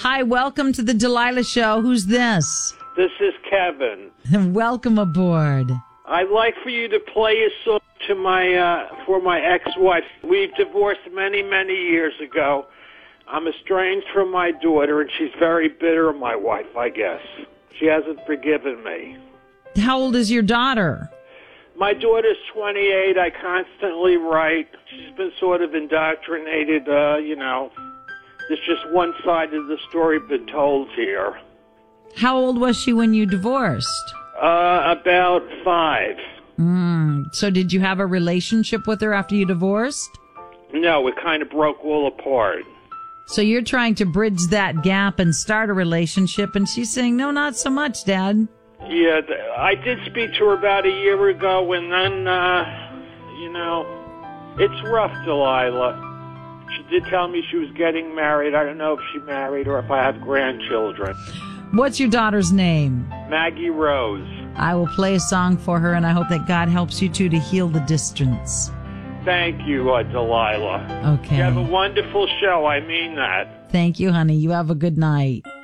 Hi, welcome to the Delilah Show. Who's this? This is Kevin. Welcome aboard. I'd like for you to play a song to for my ex-wife. We've divorced many, many years ago. I'm estranged from my daughter, and she's very bitter of my wife, I guess. She hasn't forgiven me. How old is your daughter? My daughter's 28. I constantly write. She's been sort of indoctrinated, There's just one side of the story been told here. How old was she when you divorced? About 5. So did you have a relationship with her after you divorced? No, it kind of broke all apart. So you're trying to bridge that gap and start a relationship, and she's saying, no, not so much, Dad. Yeah, I did speak to her about a year ago, and then, it's rough, Delilah. She did tell me she was getting married. I don't know if she married or if I have grandchildren. What's your daughter's name? Maggie Rose. I will play a song for her, and I hope that God helps you two to heal the distance. Thank you, Delilah. Okay. You have a wonderful show. I mean that. Thank you, honey. You have a good night.